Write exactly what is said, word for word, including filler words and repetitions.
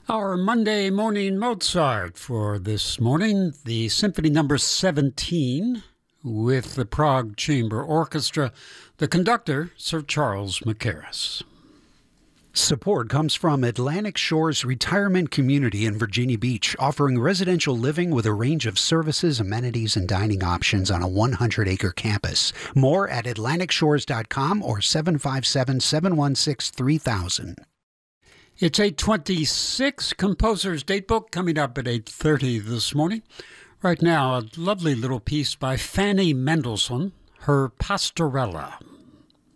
Our Monday morning Mozart for this morning, the Symphony Number seventeen with the Prague Chamber Orchestra, the conductor, Sir Charles Mackerras. Support comes from Atlantic Shores Retirement Community in Virginia Beach, offering residential living with a range of services, amenities, and dining options on a one hundred acre campus. More at atlantic shores dot com or seven five seven, seven one six, three thousand. It's eight twenty-six, Composer's Datebook coming up at eight thirty this morning. Right now, a lovely little piece by Fanny Mendelssohn, her Pastorella.